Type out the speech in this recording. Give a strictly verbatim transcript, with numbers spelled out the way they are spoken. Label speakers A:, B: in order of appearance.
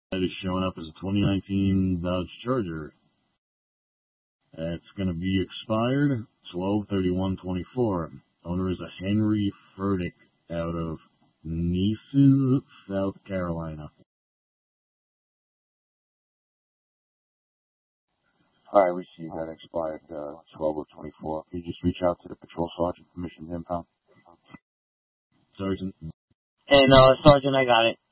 A: That is showing up as a twenty nineteen Dodge Charger. It's going to be expired twelve thirty-one twenty-four. Owner is a Henry Furtick out of Neeses, South Carolina.
B: Hi, we see that expired uh, twelve of twenty-four. Can you just reach out to the patrol sergeant, permission to impound?
A: Sergeant.
C: And, uh, Sergeant, I got it.